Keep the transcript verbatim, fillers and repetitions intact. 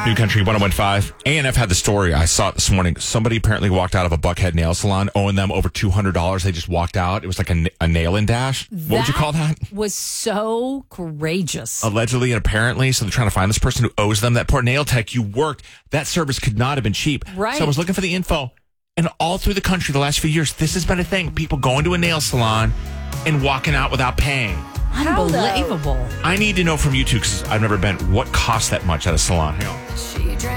New Country one oh one five. A and F had the story. I saw it this morning. Somebody apparently walked out of a Buckhead nail salon owing them over two hundred dollars. They just walked out. It was like a, a nail in dash. That what would you call that? Was so courageous. Allegedly and apparently. So they're trying to find this person who owes them. That poor nail tech, you worked. That service could not have been cheap. Right. So I was looking for the info. And all through the country the last few years, this has been a thing. People going to a nail salon and walking out without paying. Unbelievable. I need to know from you two, because I've never been, what costs that much at a salon? Hang on. She drank